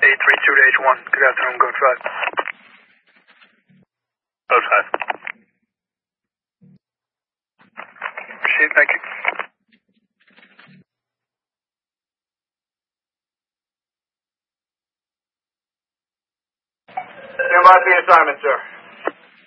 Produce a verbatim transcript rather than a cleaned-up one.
three two to H one. Good afternoon, Code five. Code five. Proceed, thank you. Stand by for the assignment, sir.